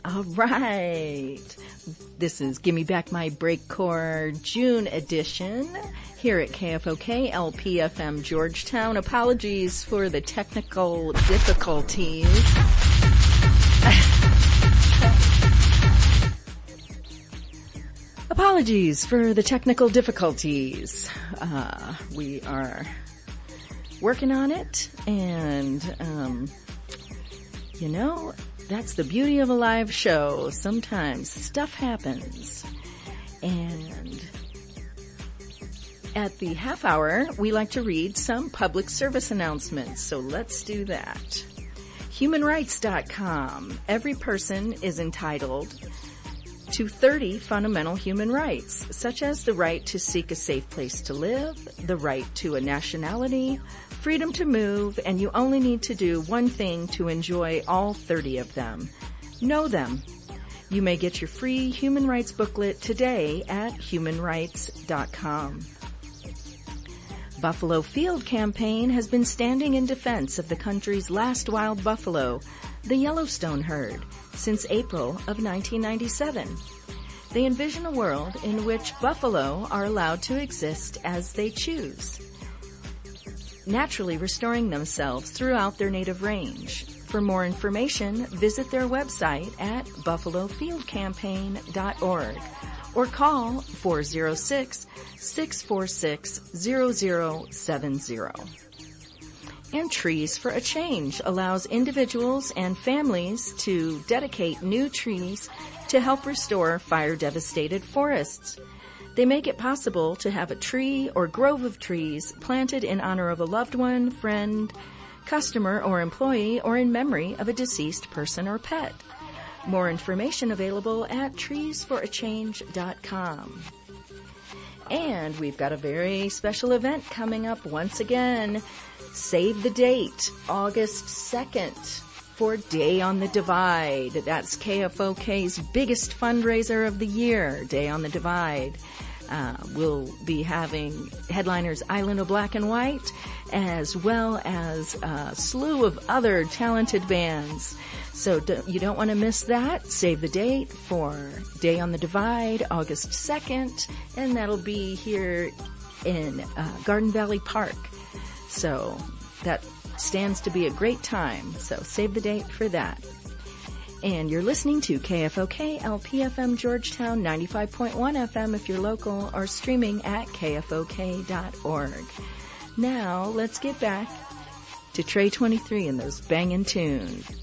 All right. This is Gimme Back My Breakcore June edition here at KFOK LPFM Georgetown. Apologies for the technical difficulties. Apologies for the technical difficulties. We are working on it, and, that's the beauty of a live show. Sometimes stuff happens. And at the half hour, we like to read some public service announcements. So let's do that. HumanRights.com. Every person is entitled to 30 fundamental human rights, such as the right to seek a safe place to live, the right to a nationality, freedom to move, and you only need to do one thing to enjoy all 30 of them. Know them. You may get your free human rights booklet today at humanrights.com. Buffalo Field Campaign has been standing in defense of the country's last wild buffalo, the Yellowstone herd, since April of 1997. They envision a world in which buffalo are allowed to exist as they choose, naturally restoring themselves throughout their native range. For more information, visit their website at buffalofieldcampaign.org or call 406-646-0070. And Trees for a Change allows individuals and families to dedicate new trees to help restore fire-devastated forests. They make it possible to have a tree or grove of trees planted in honor of a loved one, friend, customer, or employee, or in memory of a deceased person or pet. More information available at treesforachange.com. And we've got a very special event coming up once again. Save the date, August 2nd, for Day on the Divide. That's KFOK's biggest fundraiser of the year, Day on the Divide. We'll be having headliners Island of Black and White, as well as a slew of other talented bands. So you don't want to miss that. Save the date for Day on the Divide, August 2nd, and that'll be here in Garden Valley Park. So that stands to be a great time. So save the date for that. And you're listening to KFOK LPFM Georgetown 95.1 FM if you're local, or streaming at kfok.org. Now let's get back to Trey 23 and those bangin' tunes.